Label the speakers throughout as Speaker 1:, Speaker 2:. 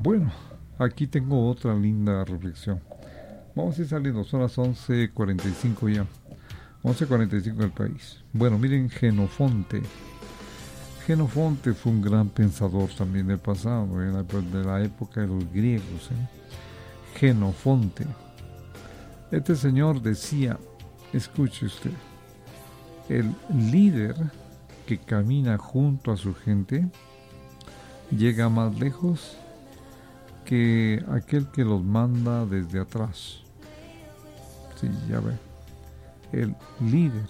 Speaker 1: Bueno, aquí tengo otra linda reflexión. Vamos a ir saliendo, son las 11:45 ya. 11:45 del país. Bueno, miren, Jenofonte. Jenofonte fue un gran pensador también del pasado, de la época de los griegos. Jenofonte. Este señor decía, escuche usted, el líder que camina junto a su gente llega más lejos que aquel que los manda desde atrás. Sí, ya ve. El líder.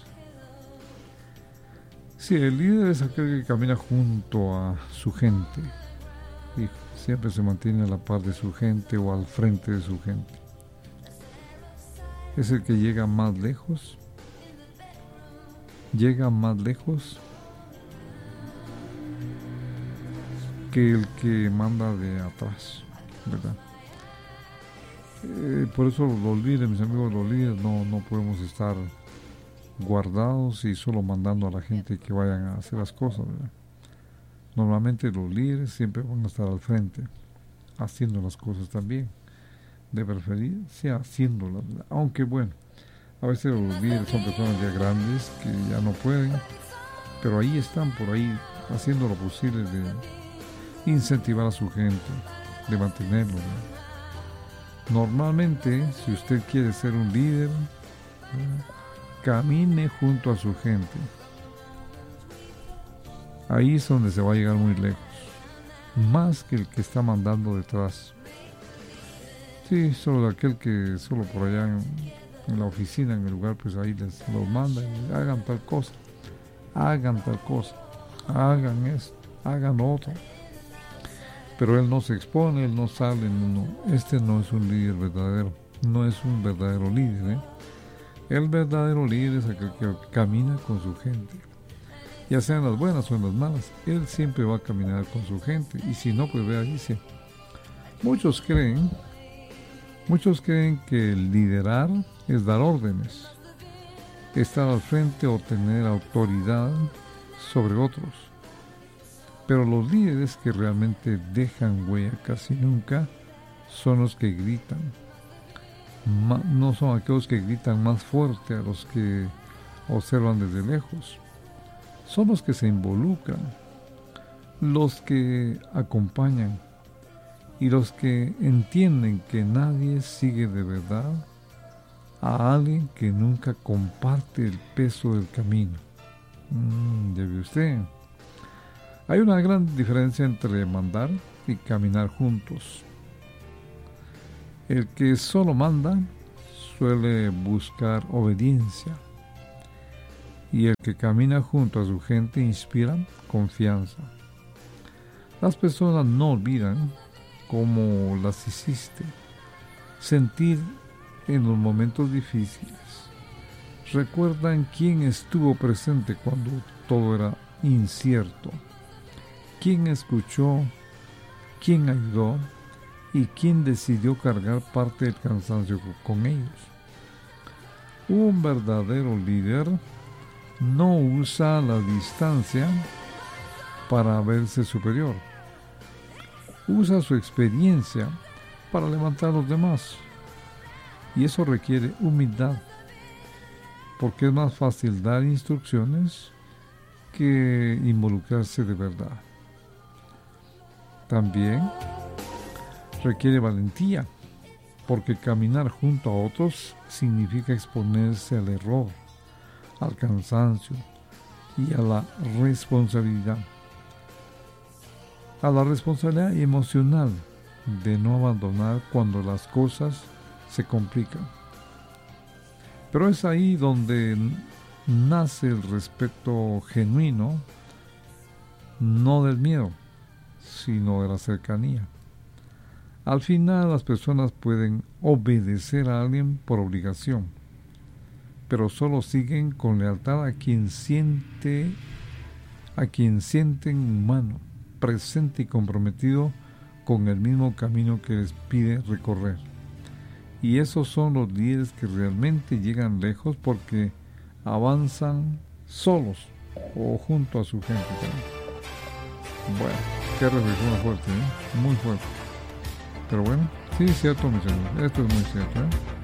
Speaker 1: Sí, el líder es aquel que camina junto a su gente y siempre se mantiene a la par de su gente o al frente de su gente. Es el que llega más lejos que el que manda de atrás, ¿verdad? Por eso los líderes, mis amigos, los líderes no podemos estar guardados y solo mandando a la gente que vayan a hacer las cosas, ¿verdad? Normalmente los líderes siempre van a estar al frente, haciendo las cosas también, de preferencia haciéndolas, ¿verdad? Aunque bueno, a veces los líderes son personas ya grandes que ya no pueden, pero ahí están, por ahí, haciendo lo posible de incentivar a su gente, de mantenerlo, ¿verdad? Normalmente, si usted quiere ser un líder, camine junto a su gente. Ahí es donde se va a llegar muy lejos, más que el que está mandando detrás. Sí, solo aquel que solo por allá en la oficina, en el lugar, pues ahí les los manda y hagan tal cosa, hagan esto, hagan lo otro. Pero él no se expone, él no sale, no. Este no es un líder verdadero, no es un verdadero líder, El verdadero líder es aquel que camina con su gente, ya sean las buenas o en las malas. Él siempre va a caminar con su gente, y si no, pues vea, dice, muchos creen que el liderar es dar órdenes, estar al frente o tener autoridad sobre otros. Pero los líderes que realmente dejan huella casi nunca son los que gritan. No son aquellos que gritan más fuerte a los que observan desde lejos. Son los que se involucran, los que acompañan y los que entienden que nadie sigue de verdad a alguien que nunca comparte el peso del camino. Ya ve usted. Hay una gran diferencia entre mandar y caminar juntos. El que solo manda suele buscar obediencia, y el que camina junto a su gente inspira confianza. Las personas no olvidan cómo las hiciste sentir en los momentos difíciles. Recuerdan quién estuvo presente cuando todo era incierto, quién escuchó, quién ayudó y quién decidió cargar parte del cansancio con ellos. Un verdadero líder no usa la distancia para verse superior. Usa su experiencia para levantar a los demás. Y eso requiere humildad, porque es más fácil dar instrucciones que involucrarse de verdad. También requiere valentía, porque caminar junto a otros significa exponerse al error, al cansancio y a la responsabilidad. A la responsabilidad emocional de no abandonar cuando las cosas se complican. Pero es ahí donde nace el respeto genuino, no del miedo, sino de la cercanía. Al final las personas pueden obedecer a alguien por obligación, pero solo siguen con lealtad a quien sienten humano, presente y comprometido con el mismo camino que les pide recorrer. Y esos son los líderes que realmente llegan lejos, porque avanzan solos o junto a su gente también. Bueno, qué reflexión fuerte, muy fuerte. Pero bueno, sí, es cierto, mis amigos. Esto es muy cierto, ¿eh?